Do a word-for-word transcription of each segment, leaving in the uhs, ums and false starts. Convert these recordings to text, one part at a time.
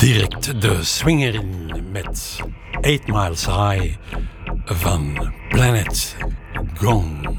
Direct de swinger in met eight Miles High van Planet Gong.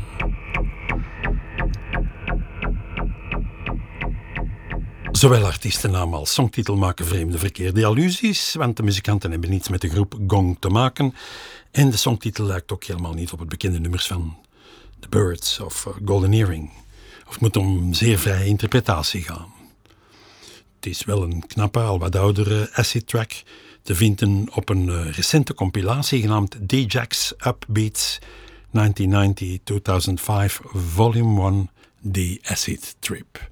Zowel artiestennaam als songtitel maken vreemde verkeerde allusies, want de muzikanten hebben niets met de groep Gong te maken. En de songtitel lijkt ook helemaal niet op het bekende nummers van The Birds of Golden Earring. Of het moet om zeer vrije interpretatie gaan. Het is wel een knappe, al wat oudere acid track te vinden op een uh, recente compilatie genaamd D-Jack's Upbeats negentien negentig tot tweeduizend vijf Volume one The Acid Trip.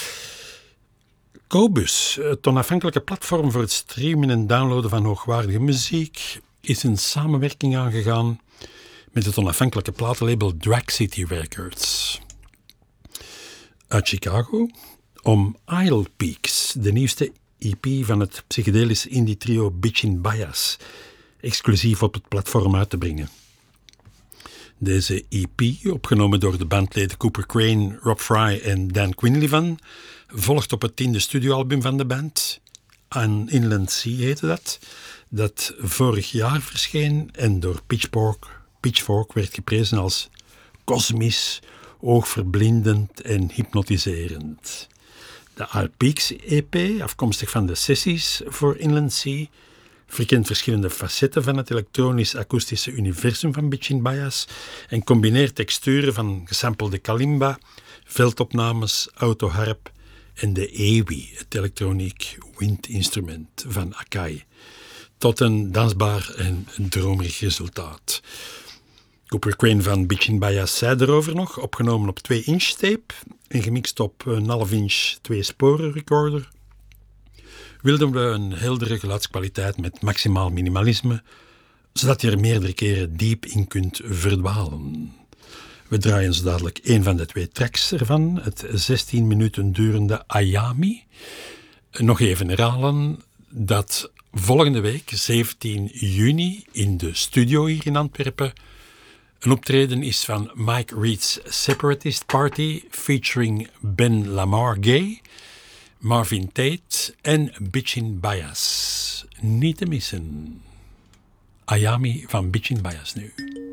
Qobuz, het onafhankelijke platform voor het streamen en downloaden van hoogwaardige muziek, is een samenwerking aangegaan met het onafhankelijke platenlabel Drag City Records uit Chicago om Idle Peaks, de nieuwste E P van het psychedelische indie trio Bitchin' Bias, exclusief op het platform uit te brengen. Deze E P, opgenomen door de bandleden Cooper Crane, Rob Fry en Dan Quinlivan, volgt op het tiende studioalbum van de band, An Inland Sea heette dat, dat vorig jaar verscheen en door Pitchfork, Pitchfork werd geprezen als kosmisch, oogverblindend en hypnotiserend. De Idle Peaks E P, afkomstig van de sessies voor Inland Sea, verkent verschillende facetten van het elektronisch-akoestische universum van Bitchin' Bias en combineert texturen van gesampelde kalimba, veldopnames, autoharp en de ewi, het elektroniek windinstrument van Akai, tot een dansbaar en dromerig resultaat. Cooper Crane van Bitchin' Bias zei erover nog, opgenomen op twee inch tape en gemixt op een half inch twee sporen recorder, wilden we een heldere geluidskwaliteit met maximaal minimalisme, zodat je er meerdere keren diep in kunt verdwalen. We draaien zo dadelijk een van de twee tracks ervan, het zestien minuten durende Ayami. Nog even herhalen dat volgende week, zeventien juni, in de studio hier in Antwerpen een optreden is van Mike Reed's Separatist Party featuring Ben Lamar Gay, Marvin Tate en Bitchin' Bias. Niet te missen. Ayami van Bitchin' Bias nu.